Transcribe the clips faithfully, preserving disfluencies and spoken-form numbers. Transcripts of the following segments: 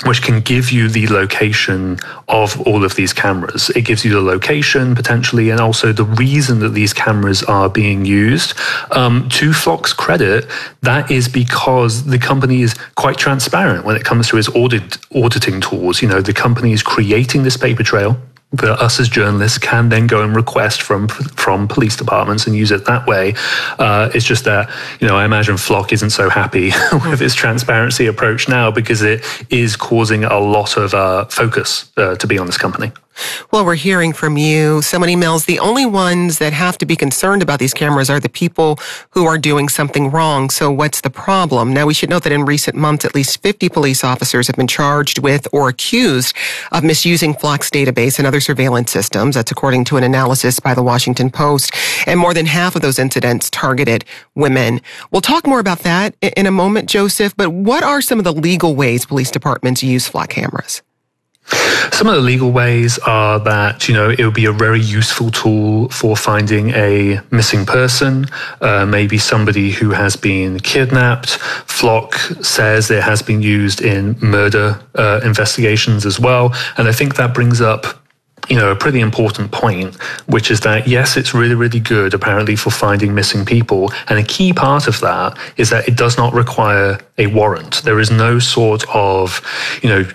which can give you the location of all of these cameras. It gives you the location potentially, and also the reason that these cameras are being used. Um, to Flock's credit, that is because the company is quite transparent when it comes to its audit auditing tools. You know, the company is creating this paper trail that us as journalists can then go and request from from police departments and use it that way. Uh, it's just that, you know, I imagine Flock isn't so happy with its transparency approach now, because it is causing a lot of uh, focus uh, to be on this company. Well, we're hearing from you. So many emails. The only ones that have to be concerned about these cameras are the people who are doing something wrong. So what's the problem? Now, we should note that in recent months, at least fifty police officers have been charged with or accused of misusing Flock's database and other surveillance systems. That's according to an analysis by the Washington Post. And more than half of those incidents targeted women. We'll talk more about that in a moment, Joseph. But what are some of the legal ways police departments use Flock cameras? Some of the legal ways are that, you know, it would be a very useful tool for finding a missing person, uh, maybe somebody who has been kidnapped. Flock says it has been used in murder uh, investigations as well. And I think that brings up, you know, a pretty important point, which is that, yes, it's really, really good, apparently, for finding missing people. And a key part of that is that it does not require a warrant. There is no sort of, you know,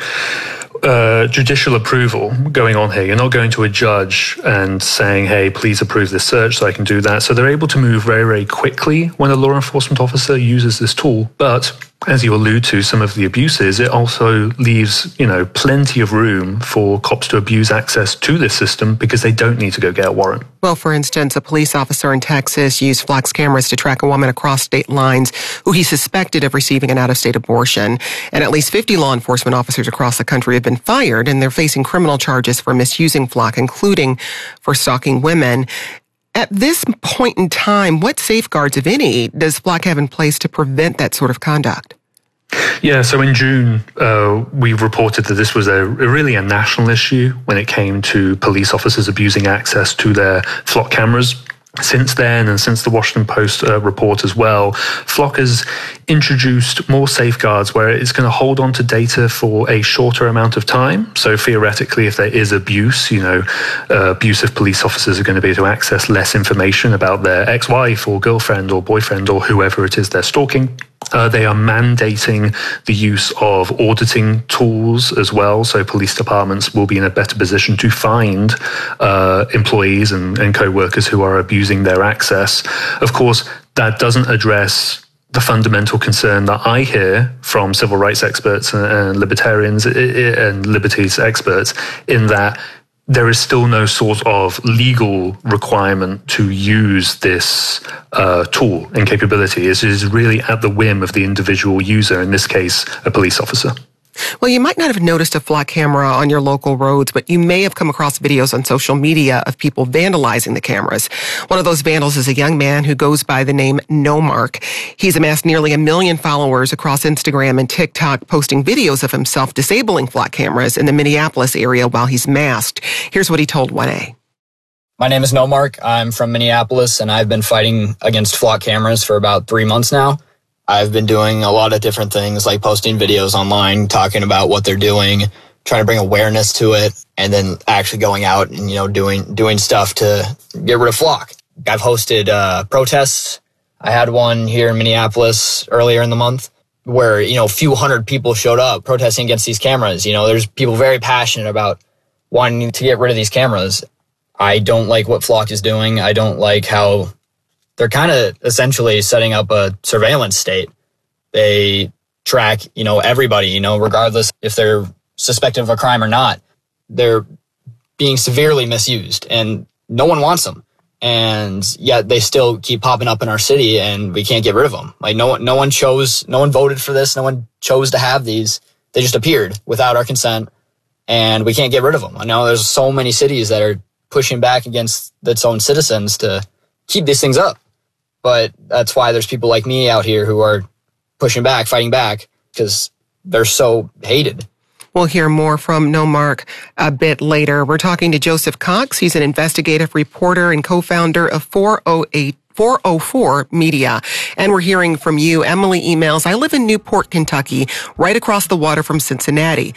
Uh, judicial approval going on here. You're not going to a judge and saying, hey, please approve this search so I can do that. So they're able to move very, very quickly when a law enforcement officer uses this tool. But as you allude to, some of the abuses, it also leaves, you know, plenty of room for cops to abuse access to this system because they don't need to go get a warrant. Well, for instance, a police officer in Texas used Flock's cameras to track a woman across state lines who he suspected of receiving an out-of-state abortion. And at least fifty law enforcement officers across the country have been fired, and they're facing criminal charges for misusing Flock, including for stalking women. At this point in time, what safeguards, if any, does Flock have in place to prevent that sort of conduct? Yeah, so in June, uh, we reported that this was a, a really a national issue when it came to police officers abusing access to their Flock cameras. Since then, and since the Washington Post uh, report as well, Flock has introduced more safeguards where it's going to hold on to data for a shorter amount of time. So theoretically, if there is abuse, you know, uh, abusive police officers are going to be able to access less information about their ex-wife or girlfriend or boyfriend or whoever it is they're stalking. Uh, they are mandating the use of auditing tools as well, so police departments will be in a better position to find uh, employees and, and co-workers who are abusing their access. Of course, that doesn't address the fundamental concern that I hear from civil rights experts and, and libertarians and liberties experts, in that there is still no sort of legal requirement to use this uh, tool and capability. It is really at the whim of the individual user, in this case, a police officer. Well, you might not have noticed a Flock camera on your local roads, but you may have come across videos on social media of people vandalizing the cameras. One of those vandals is a young man who goes by the name No Mark. He's amassed nearly a million followers across Instagram and TikTok, posting videos of himself disabling Flock cameras in the Minneapolis area while he's masked. Here's what he told one A. My name is No Mark. I'm from Minneapolis, and I've been fighting against Flock cameras for about three months now. I've been doing a lot of different things, like posting videos online, talking about what they're doing, trying to bring awareness to it, and then actually going out and, you know, doing doing stuff to get rid of Flock. I've hosted uh, protests. I had one here in Minneapolis earlier in the month where, you know, a few hundred people showed up protesting against these cameras. You know, there's people very passionate about wanting to get rid of these cameras. I don't like what Flock is doing. I don't like how they're kind of essentially setting up a surveillance state. They track, you know, everybody, you know, regardless if they're suspected of a crime or not. They're being severely misused, and no one wants them. And yet they still keep popping up in our city, and we can't get rid of them. Like, no one, no one chose, no one voted for this. No one chose to have these. They just appeared without our consent, and we can't get rid of them. I know there's so many cities that are pushing back against its own citizens to keep these things up. But that's why there's people like me out here who are pushing back, fighting back, because they're so hated. We'll hear more from No Mark a bit later. We're talking to Joseph Cox. He's an investigative reporter and co-founder of four oh eight four oh four Media. And we're hearing from you. Emily emails, I live in Newport, Kentucky, right across the water from Cincinnati.